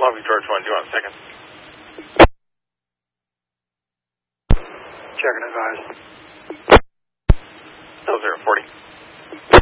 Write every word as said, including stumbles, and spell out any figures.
Copy, George one, do you want a second? Check and advise. zero zero forty.